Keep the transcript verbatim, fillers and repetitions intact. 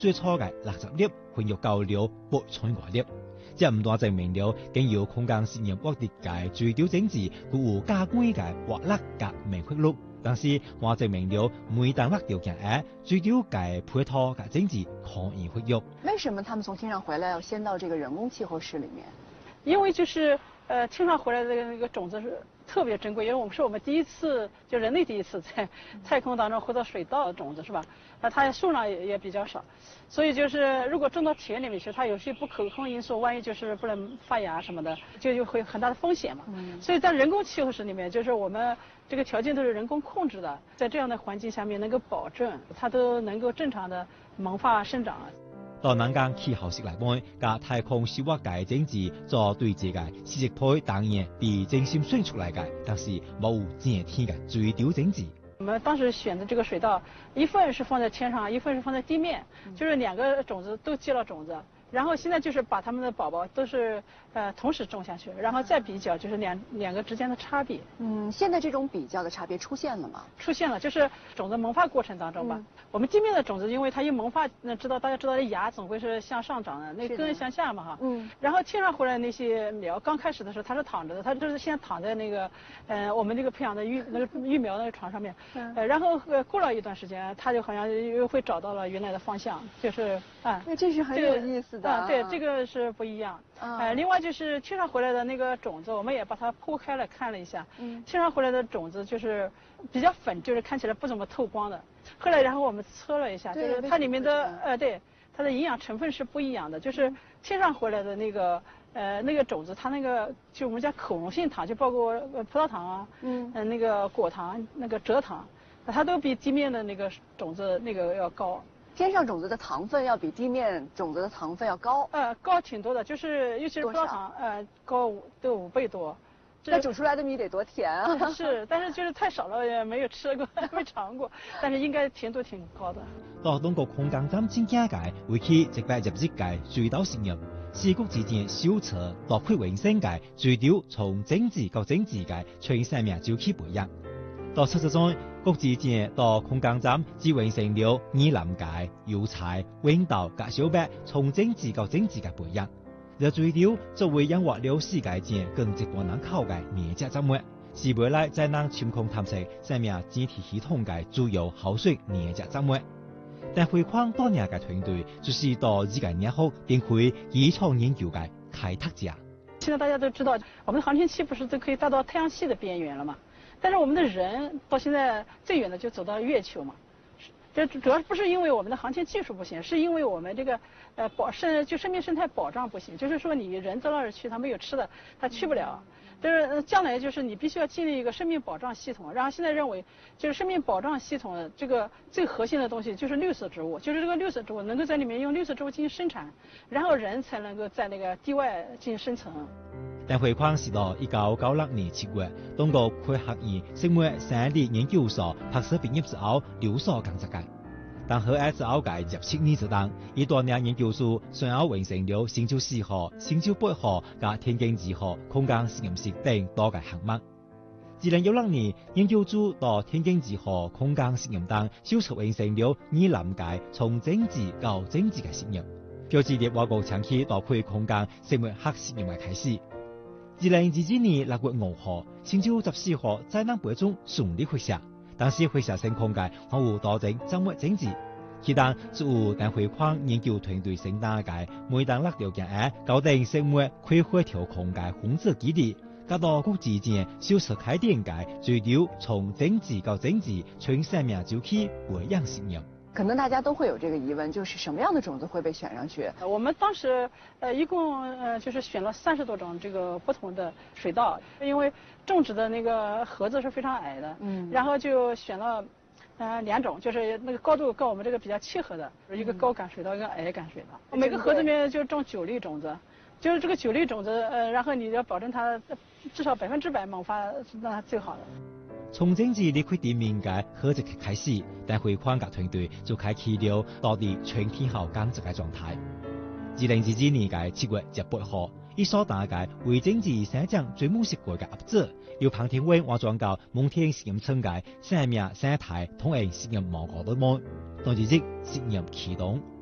最初嘅六十粒混入到了八千多粒。這唔單證明了經由空間實驗獲得嘅最屌整治，佢有加貴嘅活力嘅明確率，但是還證明了每當落條件下，最屌嘅配套嘅整治可以活躍。 為什麼他們從天上回來要先到這個人工氣候室裡面？ 因為就是呃天上回來的那個種子是特別珍貴，因為我們是我們第一次就人類第一次在太空當中回到水稻的種子是吧？啊，它數量也也比較少，所以就是如果種到田裡面去，它有些不可控因素，萬一就是不能發芽什麼的，就就會很大的風險嘛。嗯。所以在人工氣候室裡面，就是我們這個條件都是人工控制的，在這樣的環境下面能夠保證它都能夠正常的萌發生長。 到南港氣候室嚟講，加太空生物嘅整治做對接嘅事實配當然比精心選出嚟嘅，但是冇正天嘅最屌整治。 我們當時選的這個水稻，一份是放在天上，一份是放在地面，就是兩個種子都接了種子。然後現在就是把他們的寶寶都是呃同時種下去，然後再比較就是兩兩個之間的差別。 嗯，現在這種比較的差別出現了嗎？ 出現了，就是種子萌發過程當中吧。嗯、我們地面的種子，因為它一萌發，那知道大家知道的芽總會是向上長的，那根向下嘛哈。嗯。然後天上回來那些苗，剛開始的時候它是躺着的，它就是先躺在那個呃我們這個培養的育那個育苗那個床上面。嗯。呃，然後呃過了一段時間，它就好像又會找到了原來的方向，就是啊。 那、嗯、這是很有意思的。 啊，對，這個是不一樣。 啊、 呃，另外就是天上回來的那個種子，我們也把它剖開了看了一下。嗯。天上回來的種子就是比較粉，就是看起來不怎麼透光的。後來，然後我們測了一下，就是它裡面的呃，對，它的營養成分是不一樣的。就是天上回來的那個呃那個種子，它那個就我們叫可溶性糖，就包括呃葡萄糖啊，嗯，呃那個果糖、那個蔗糖，它都比地面的那個種子那個要高。 天上種子的糖分要比地面種子的糖分要高， 呃，高挺多的，就是尤其是葡萄糖，呃，高五都五倍多。 那煮出來的米得多甜啊！ 是，但是就是太少了，也沒有吃過，沒嘗過，但是應該甜度挺高的。 到中國空間站正經界，為期一百入日界水稻實驗，四國之間小測到區衛生界水稻從整治到整治界全生命周期不一樣。到測試中，國之間到空間站只完成了二林界油菜、豌豆和小麥從整治到整治界不一樣。而水稻作為養活了世界間更極多人口嘅滅絕作物，是未來在能深空探測生命整體系統嘅主要後續滅絕作物。但輝煌多年嘅團隊就是到呢個年後定開基礎研究嘅開拓者。 現在大家都知道，我們的航天器不是都可以達到太陽系的邊緣了嘛？但是我們的人到現在最遠的就走到月球嘛。這主要不是因為我們的航天技術不行，是因為我們這個呃保生就生命生態保障不行。就是說你人到那兒去，他沒有吃的，他去不了。就是將來就是你必須要建立一個生命保障系統。然後現在認為，就是生命保障系統的這個最核心的東西就是綠色植物，就是這個綠色植物能夠在裡面用綠色植物進行生產，然後人才能夠在那個地外進行生存。 但輝煌是到一九九六年七月，中國科學院生物生理研究所博士畢業之後留所工作嘅。但後來之後嘅十七年之間，以多年研究數隨後完成了星球四號、星球八號和天宮二號空間實驗室等多個項目。二零一六年，研究組到天宮二號空間實驗等小測完成了二林界從整治到整治嘅實驗，標誌着我國長期搭配空間生物學實驗嘅開始。二零二二年六月五號，星球十四號在能背中順利發射，但是發射成功嘅還有多種怎麼整治，其當就有但輝煌研究團隊承擔嘅每當落條件下，搞定生物可以調控嘅控制機理，加到國之間小測開展嘅水稻從整治到整治全生命周期培養實驗。 可能大家都會有這個疑問，就是什麼樣的種子會被選上去？ 我們當時呃一共呃就是選了三十多種這個不同的水稻，因為種植的那個盒子是非常矮的，嗯，然後就選了呃兩種，就是那個高度跟我們這個比較契合的，一個高杆水稻，一個矮杆水稻。嗯、每個盒子裡面就種九粒種子，就是這個九粒種子呃，然後你要保證它至少百分之百萌發，那它最好的。 從整治離開地面嘅盒子開始，但輝煌嘅團隊就開啟了到底全天候工作嘅狀態。二零二二年嘅七月十八號，以所打嘅為整治生長最模式過嘅合作，由彭天威換裝到蒙天實驗村嘅生命生態統營實驗網絡裏面，當日實驗啟動。